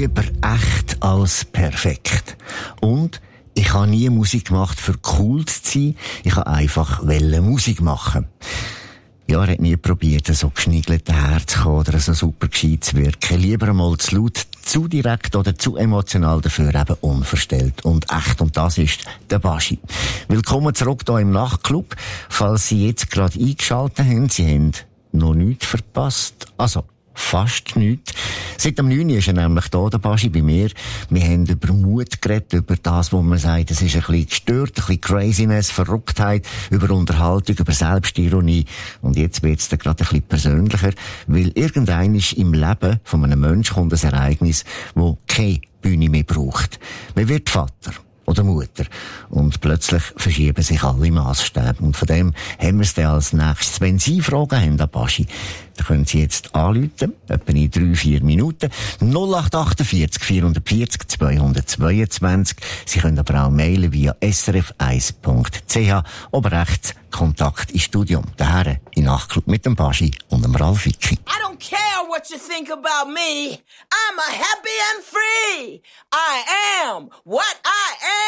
Lieber echt als perfekt. Und ich habe nie Musik gemacht, für cool zu sein. Ich habe einfach Musik machen. Ja, er hat nie probiert, so geschniegelt herzukommen oder so super gescheit zu wirken. Lieber einmal zu laut, zu direkt oder zu emotional, dafür eben unverstellt und echt. Und das ist der Baschi. Willkommen zurück hier im Nachtclub. Falls Sie jetzt gerade eingeschaltet haben, Sie haben noch nichts verpasst. Also, fast nichts. Seit dem 9. ist er nämlich da, der Baschi, bei mir. Wir haben über Mut geredet, über das, wo man sagt, es ist ein bisschen gestört, ein bisschen Craziness, Verrücktheit, über Unterhaltung, über Selbstironie. Und jetzt wird es dann gerade ein bisschen persönlicher, weil irgendein ist im Leben von einem Menschen kommt ein Ereignis, wo keine Bühne mehr braucht. Man wird Vater oder Mutter. Und plötzlich verschieben sich alle Maßstäbe. Und von dem haben wir es dann als nächstes. Wenn Sie Fragen haben an Baschi, dann können Sie jetzt anrufen, etwa in 3-4 Minuten. 0848 440 222. Sie können aber auch mailen via srf1.ch. Oben rechts Kontakt ins Studium. Daher in Nachtclub mit dem Baschi und dem Ralf Wicki. I don't care what you think about me. I'm a happy and free. I am what I am.